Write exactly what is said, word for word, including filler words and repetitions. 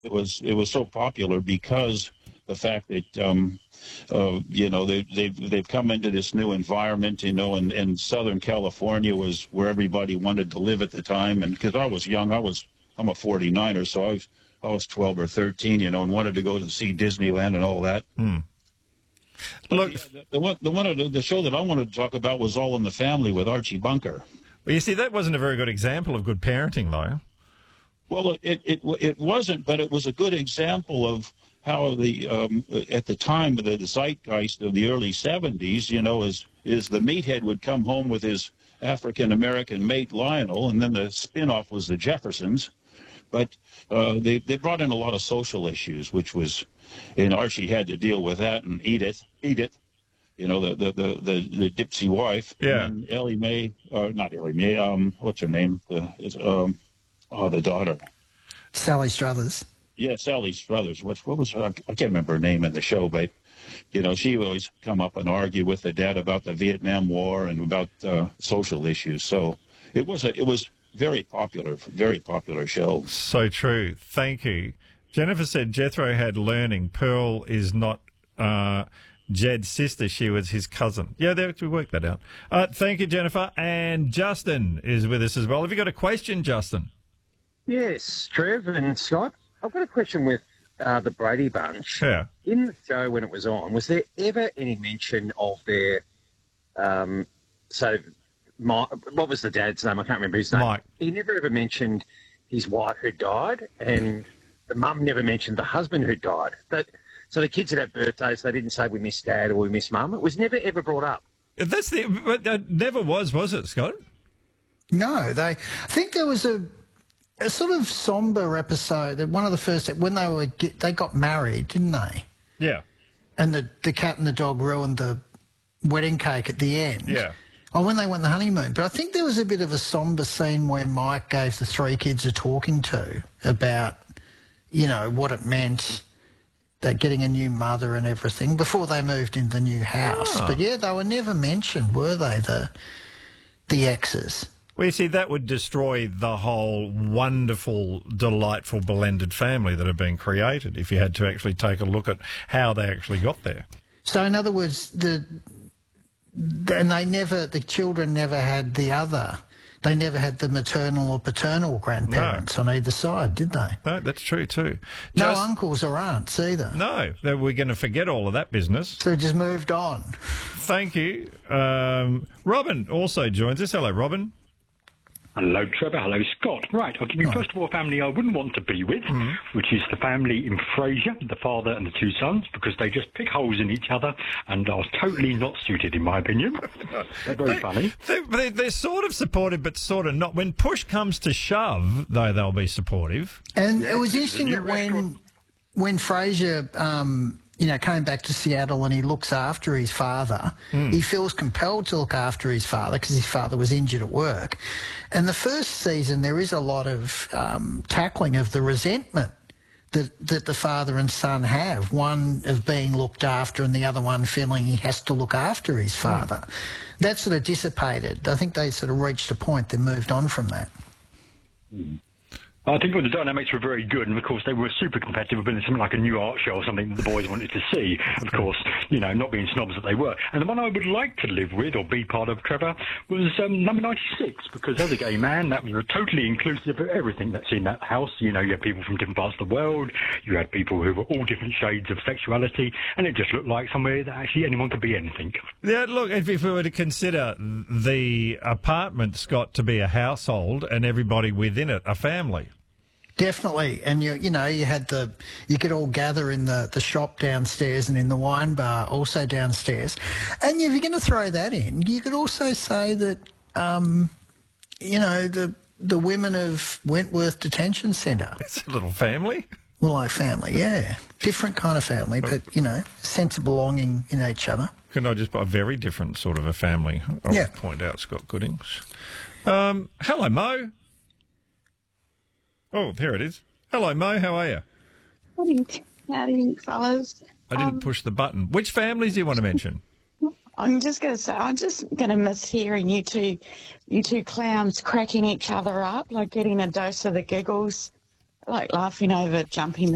it was it was so popular because the fact that um, uh, you know they, they've they've come into this new environment, you know, and, and Southern California was where everybody wanted to live at the time. And because I was young, I was I'm a forty-niner, so I was I was twelve or thirteen, you know, and wanted to go to see Disneyland and all that. Mm. Look, the, the one the one of the, the show that I wanted to talk about was All in the Family with Archie Bunker. Well, you see, that wasn't a very good example of good parenting, though. Well, it it it wasn't, but it was a good example of how the um, at the time of the zeitgeist of the early seventies, you know, is is the meathead would come home with his African American mate Lionel, and then the spinoff was the Jeffersons. But uh, they they brought in a lot of social issues, which was, and Archie had to deal with that and Edith, Edith, you know, the the the the, the Dipsy wife. Yeah. And Ellie Mae, uh, not Ellie Mae. Um, what's her name? The is um. Oh, the daughter. Sally Struthers. Yeah, Sally Struthers. What, what was her? I can't remember her name in the show, but, you know, she would always come up and argue with the dad about the Vietnam War and about uh, social issues. So it was a, it was very popular, very popular show. So true. Thank you. Jennifer said Jethro had learning. Pearl is not uh, Jed's sister. She was his cousin. Yeah, there, we worked that out. Uh, thank you, Jennifer. And Justin is with us as well. Have you got a question, Justin? Yes, Trev and Scott. I've got a question with uh, the Brady Bunch. Yeah. In the show when it was on, was there ever any mention of their, um, so, my, what was the dad's name? I can't remember his name. Mike. He never ever mentioned his wife who died, and the mum never mentioned the husband who died. But, so the kids would have birthdays, they didn't say we miss dad or we miss mum. It was never ever brought up. That's the, but that never was, was it, Scott? No, they. I think there was a. A sort of somber episode. One of the first when they were get, they got married, didn't they? Yeah. And the the cat and the dog ruined the wedding cake at the end. Yeah. Oh, when they went on the honeymoon. But I think there was a bit of a somber scene where Mike gave the three kids a talking to about, you know, what it meant that getting a new mother and everything before they moved into the new house. Oh. But yeah, they were never mentioned, were they? The the exes. Well, you see, that would destroy the whole wonderful, delightful blended family that had been created if you had to actually take a look at how they actually got there. So, in other words, the and they never, the children never had the other. They never had the maternal or paternal grandparents No. on either side, did they? No, that's true too. No Just, uncles or aunts either. No, that we're going to forget all of that business. So just moved on. Thank you. Um, Robin also joins us. Hello, Robin. Hello, Trevor. Hello, Scott. Right, I'll give you first of all a family I wouldn't want to be with, mm-hmm. which is the family in Frasier, the father and the two sons, because they just pick holes in each other and are totally not suited, in my opinion. They're very they, funny. They, they're sort of supportive, but sort of not. When push comes to shove, though, they'll be supportive. And yeah, it was interesting that when, when Frasier... Um, you know, came back to Seattle and he looks after his father. Mm. He feels compelled to look after his father because his father was injured at work. And the first season, there is a lot of um, tackling of the resentment that, that the father and son have, one of being looked after and the other one feeling he has to look after his father. Mm. That sort of dissipated. I think they sort of reached a point, they moved on from that. Mm. I think the dynamics were very good, and of course they were super competitive, but something like a new art show or something that the boys wanted to see. Of course, you know, not being snobs that they were. And the one I would like to live with or be part of, Trevor, was um, number ninety-six, because as a gay man, that was totally inclusive of everything that's in that house. You know, you had people from different parts of the world, you had people who were all different shades of sexuality, and it just looked like somewhere that actually anyone could be anything. Yeah, look, if, if we were to consider the apartment, Scott, to be a household and everybody within it a family. Definitely, and you you know you had the you could all gather in the, the shop downstairs and in the wine bar also downstairs, and if you're going to throw that in, you could also say that um, you know the the women of Wentworth Detention Centre. It's a little family. Well, like family, yeah, different kind of family, but you know, sense of belonging in each other. Can I just put a very different sort of a family? I'll yeah. point out Scott Goodings. Um, hello, Mo. Oh, there it is. Hello, Mo. How are you? Howdy, howdy, fellas. I didn't um, push the button. Which families do you want to mention? I'm just going to say, I'm just going to miss hearing you two, you two clowns cracking each other up, like getting a dose of the giggles, like laughing over jumping